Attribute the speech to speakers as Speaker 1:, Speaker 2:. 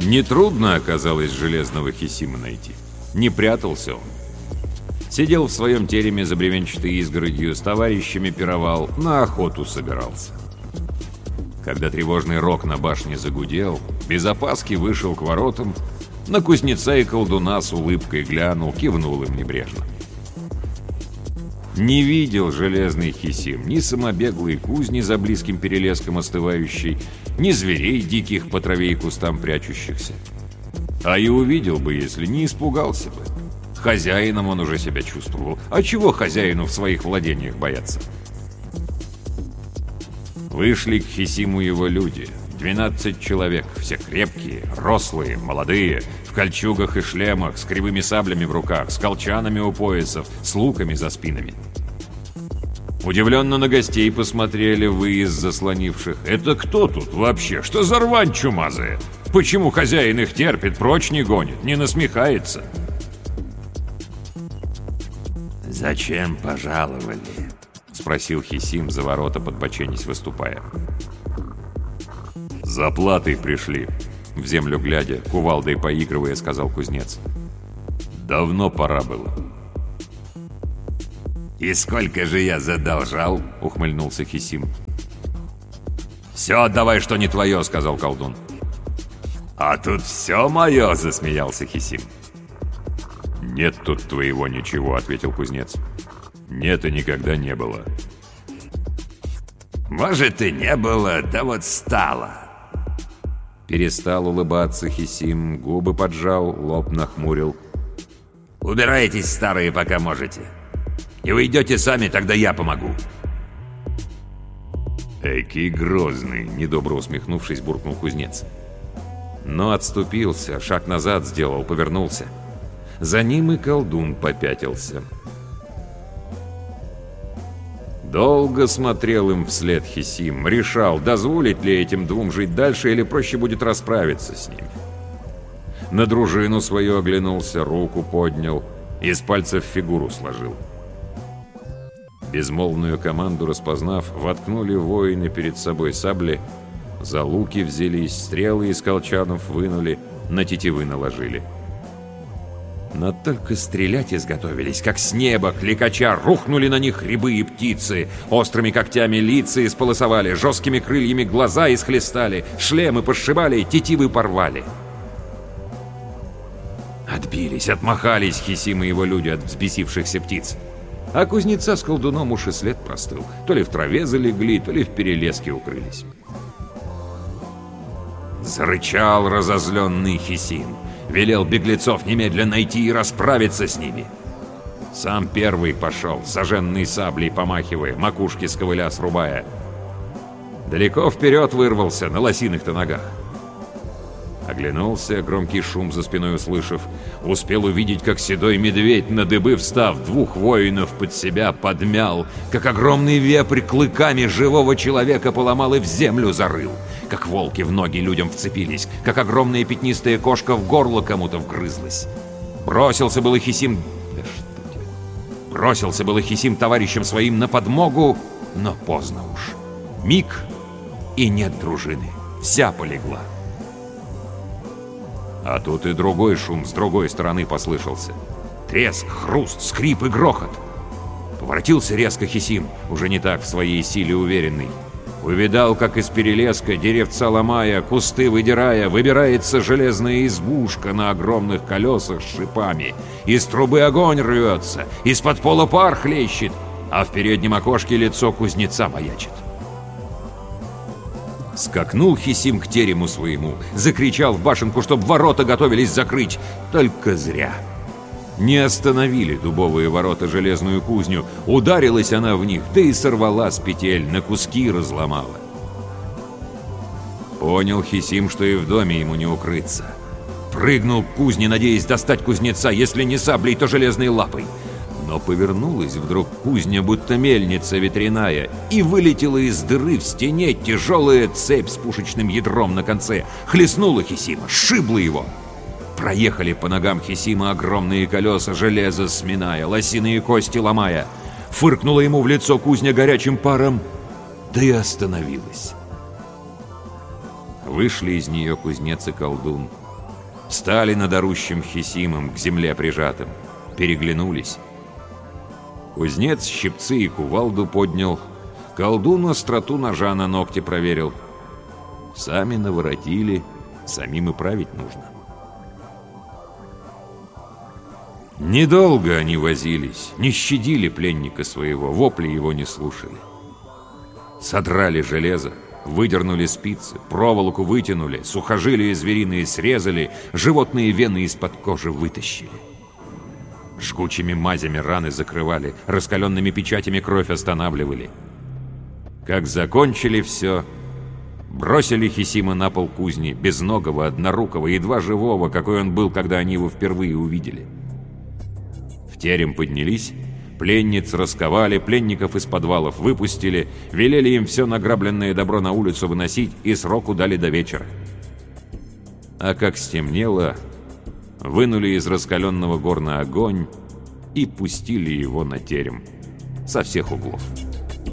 Speaker 1: Нетрудно оказалось железного Хисима найти. Не прятался он. Сидел в своем тереме за бревенчатой изгородью, с товарищами пировал, на охоту собирался. Когда тревожный рог на башне загудел, без опаски вышел к воротам, на кузнеца и колдуна с улыбкой глянул, кивнул им небрежно. Не видел железный Хисим ни самобеглой кузни за близким перелеском остывающей, ни зверей диких по траве и кустам прячущихся. А и увидел бы, если не испугался бы. Хозяином он уже себя чувствовал. А чего хозяину в своих владениях бояться? Вышли к Хисиму его люди. 12 человек, все крепкие, рослые, молодые, в кольчугах и шлемах, с кривыми саблями в руках, с колчанами у поясов, с луками за спинами. Удивленно на гостей посмотрели вы из заслонивших. Это кто тут вообще? Что за рвань чумазая? Почему хозяин их терпит, прочь не гонит, не насмехается?
Speaker 2: «Зачем пожаловали?» —
Speaker 1: спросил Хисим, за ворота подбоченясь выступая. «За платой пришли», — в землю глядя, кувалдой поигрывая, сказал кузнец. «Давно пора было».
Speaker 2: «И сколько же я задолжал?» —
Speaker 1: ухмыльнулся Хисим.
Speaker 2: «Все отдавай, что не твое», — сказал колдун.
Speaker 1: «А тут все мое», — засмеялся Хисим. «Нет тут твоего ничего», — ответил кузнец. «Нет и никогда не было».
Speaker 2: «Может, и не было, да вот стало».
Speaker 1: Перестал улыбаться Хисим, губы поджал, лоб нахмурил.
Speaker 2: «Убирайтесь, старые, пока можете. И вы идете сами, тогда я помогу».
Speaker 1: «Экий грозный», — недобро усмехнувшись, буркнул кузнец. Но отступился, шаг назад сделал, повернулся. За ним и колдун попятился. Долго смотрел им вслед Хисим, решал, дозволить ли этим двум жить дальше или проще будет расправиться с ними. На дружину свою оглянулся, руку поднял, из пальцев фигуру сложил. Безмолвную команду распознав, воткнули воины перед собой сабли, за луки взялись, стрелы из колчанов вынули, на тетивы наложили. Но только стрелять изготовились, как с неба, кликача, рухнули на них рябы и птицы, острыми когтями лица исполосовали, жесткими крыльями глаза исхлестали, шлемы пошибали, тетивы порвали. Отбились, отмахались Хисим и его люди от взбесившихся птиц. А кузнеца с колдуном уж и след простыл. То ли в траве залегли, то ли в перелеске укрылись. Зарычал разозленный Хисим. Велел беглецов немедленно найти и расправиться с ними. Сам первый пошел, сожженной саблей помахивая, макушки с ковыля срубая. Далеко вперед вырвался, на лосиных-то ногах. Оглянулся, громкий шум за спиной услышав. Успел увидеть, как седой медведь, на дыбы встав, двух воинов под себя подмял, как огромный вепрь клыками живого человека поломал и в землю зарыл, как волки в ноги людям вцепились, как огромная пятнистая кошка в горло кому-то вгрызлась. Бросился было Хисим... Бросился было Хисим товарищам своим на подмогу, но поздно уж. Миг, и нет дружины, вся полегла. А тут и другой шум с другой стороны послышался. Треск, хруст, скрип и грохот. Поворотился резко Хисим, уже не так в своей силе уверенный. Увидал, как из перелеска, деревца ломая, кусты выдирая, выбирается железная избушка на огромных колесах с шипами. Из трубы огонь рвется, из-под пола пар хлещет, а в переднем окошке лицо кузнеца маячит. Скакнул Хисим к терему своему, закричал в башенку, чтоб ворота готовились закрыть. Только зря. Не остановили дубовые ворота железную кузню. Ударилась она в них, да и сорвала с петель, на куски разломала. Понял Хисим, что и в доме ему не укрыться. Прыгнул к кузне, надеясь достать кузнеца, если не саблей, то железной лапой. Но повернулась вдруг кузня, будто мельница ветряная, и вылетела из дыры в стене тяжелая цепь с пушечным ядром на конце. Хлестнула Хисима, сшибла его. Проехали по ногам Хисима огромные колеса, железо сминая, лосиные кости ломая. Фыркнула ему в лицо кузня горячим паром, да и остановилась. Вышли из нее кузнец и колдун, Стали над орущим Хисимом, к земле прижатым, переглянулись. Кузнец щипцы и кувалду поднял, колдун остроту ножа на ногте проверил. Сами наворотили, самим и править нужно. Недолго они возились, не щадили пленника своего, вопли его не слушали. Содрали железо, выдернули спицы, проволоку вытянули, сухожилия звериные срезали, животные вены из-под кожи вытащили. Жгучими мазями раны закрывали, раскаленными печатями кровь останавливали. Как закончили все, бросили Хисима на пол кузни, безногого, однорукого, едва живого, какой он был, когда они его впервые увидели. В терем поднялись, пленниц расковали, пленников из подвалов выпустили, велели им все награбленное добро на улицу выносить и сроку дали до вечера. А как стемнело, вынули из раскаленного горна огонь и пустили его на терем со всех углов.